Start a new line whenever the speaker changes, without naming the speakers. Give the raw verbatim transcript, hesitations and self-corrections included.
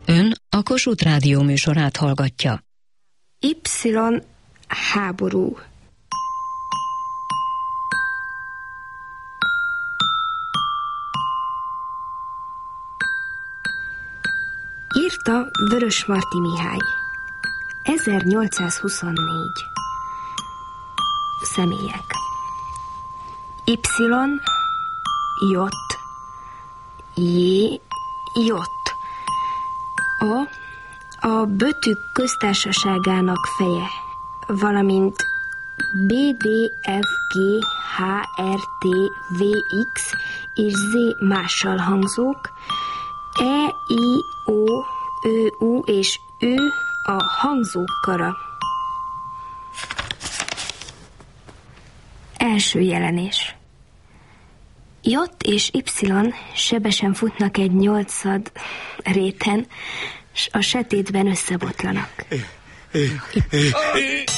Ön a Kossuth Rádió műsorát hallgatja.
Y háború. Írta Vörösmarty Mihály. ezernyolcszázhuszonnégy. Személyek. Y, J, J, J. A, a Bötük köztársaságának feje, valamint B, D, F, G, H, R, T, V, X és Z mással hangzók, E, I, O, Ö, U és Ő a hangzók kara. Első jelenés. J és Y sebesen futnak egy nyolcad réten, s a sötétben összebotlanak.